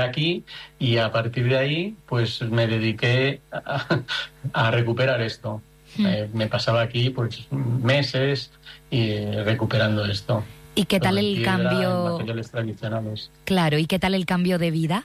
aquí y a partir de ahí pues me dediqué a recuperar esto. Me pasaba aquí pues meses recuperando esto. ¿Y qué tal el piedra, cambio? en materiales tradicionales. Claro, ¿y qué tal el cambio de vida?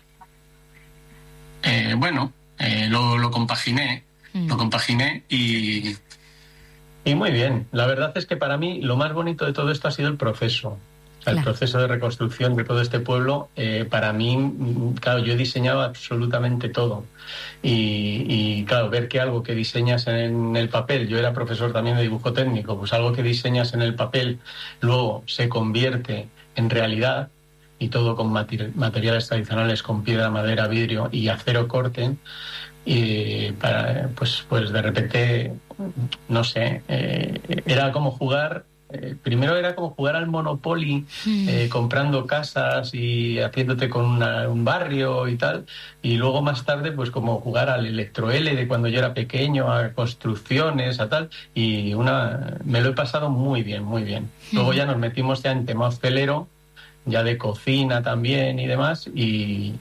Lo compaginé. Lo compaginé y muy bien. La verdad es que para mí lo más bonito de todo esto ha sido el proceso. El proceso de reconstrucción de todo este pueblo. Para mí, claro, yo he diseñado absolutamente todo. Y claro, ver que algo que diseñas en el papel, yo era profesor también de dibujo técnico, pues algo que diseñas en el papel luego se convierte en realidad, y todo con materiales tradicionales, con piedra, madera, vidrio y acero corte. Y pues de repente, no sé, era como jugar. Primero era como jugar al Monopoly, comprando casas y haciéndote con un barrio y tal, y luego más tarde pues como jugar al Electro L de cuando yo era pequeño, a construcciones, a tal, y me lo he pasado muy bien, muy bien. Luego ya nos metimos ya en tema hostelero, ya de cocina también y demás, y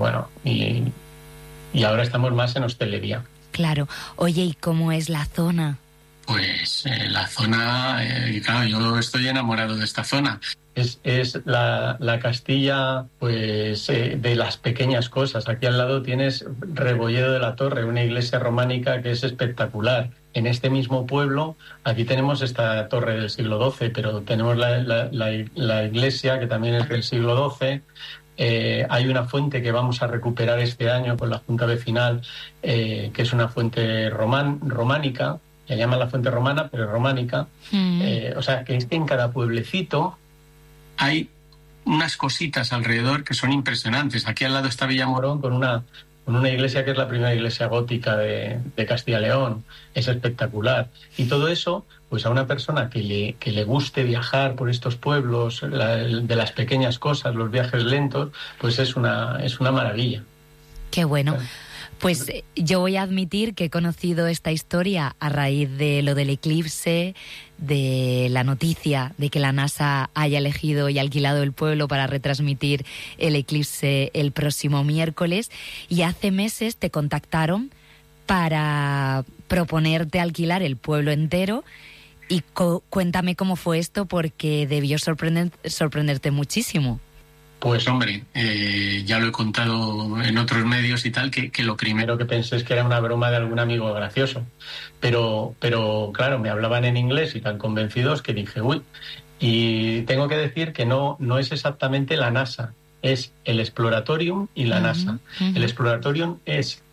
ahora estamos más en hostelería. Claro. Oye, ¿y cómo es la zona? Pues la zona, claro, yo estoy enamorado de esta zona. Es la Castilla, pues, de las pequeñas cosas. Aquí al lado tienes Rebolledo de la Torre, una iglesia románica que es espectacular. En este mismo pueblo, aquí tenemos esta torre del siglo XII, pero tenemos la iglesia que también es del siglo XII. Hay una fuente que vamos a recuperar este año con la Junta Vecinal, que es una fuente románica. Se llama la fuente romana, pero es románica. O sea, que es que en cada pueblecito hay unas cositas alrededor que son impresionantes. Aquí al lado está Villamorón con una iglesia que es la primera iglesia gótica de Castilla y León. Es espectacular. Y todo eso, pues a una persona que le guste viajar por estos pueblos, de las pequeñas cosas, los viajes lentos, pues es una maravilla. Qué bueno. Pues yo voy a admitir que he conocido esta historia a raíz de lo del eclipse, de la noticia de que la NASA haya elegido y alquilado el pueblo para retransmitir el eclipse el próximo miércoles, y hace meses te contactaron para proponerte alquilar el pueblo entero. Y cuéntame cómo fue esto, porque debió sorprenderte muchísimo. Pues hombre, ya lo he contado en otros medios y tal, que lo primero que pensé es que era una broma de algún amigo gracioso. Pero claro, me hablaban en inglés y tan convencidos que dije, uy. Y tengo que decir que no es exactamente la NASA, es el Exploratorium y la NASA. El Exploratorium es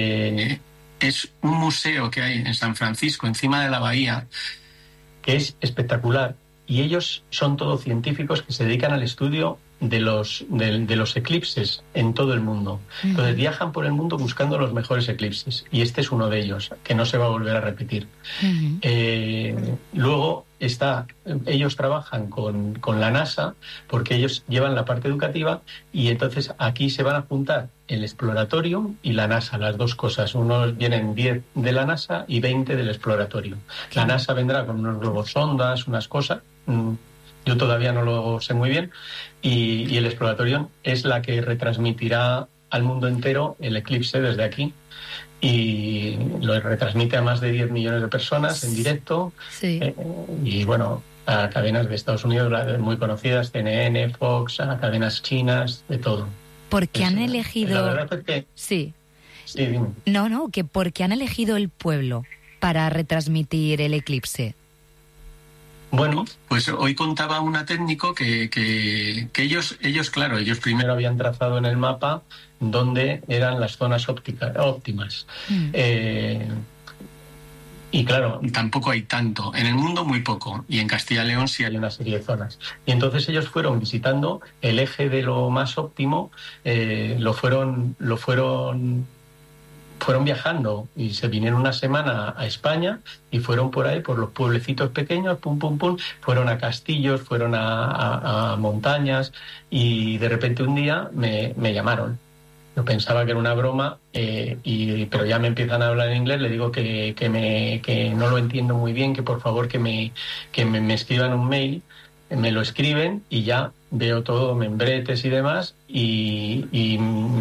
un museo que hay en San Francisco, encima de la bahía, que es espectacular. Y ellos son todos científicos que se dedican al estudio de los eclipses en todo el mundo. Entonces viajan por el mundo buscando los mejores eclipses, y este es uno de ellos, que no se va a volver a repetir. Luego ellos trabajan con la NASA, porque ellos llevan la parte educativa, y entonces aquí se van a juntar el Exploratorium y la NASA, las dos cosas. Unos vienen 10 de la NASA y 20 del Exploratorium. La NASA vendrá con unos globosondas, unas cosas. Yo todavía no lo sé muy bien, y el Exploratorium es la que retransmitirá al mundo entero el eclipse desde aquí, y lo retransmite a más de 10 millones de personas en directo. Sí. Y bueno, a cadenas de Estados Unidos muy conocidas, CNN, Fox, a cadenas chinas, de todo. ¿Por qué han elegido? La verdad es que... Sí. Sí, dime. No, que ¿por qué han elegido el pueblo para retransmitir el eclipse? Bueno, pues hoy contaba una técnico que ellos primero habían trazado en el mapa dónde eran las zonas óptimas. Y claro, tampoco hay tanto. En el mundo muy poco. Y en Castilla y León sí hay una serie de zonas. Y entonces ellos fueron visitando el eje de lo más óptimo, lo fueron viajando, y se vinieron una semana a España y fueron por ahí, por los pueblecitos pequeños, pum, pum, pum, fueron a castillos, fueron a montañas, y de repente un día me llamaron. Yo pensaba que era una broma, pero ya me empiezan a hablar en inglés. Le digo que no lo entiendo muy bien, que por favor que me escriban un mail. Me lo escriben y ya veo todo, membretes y demás, y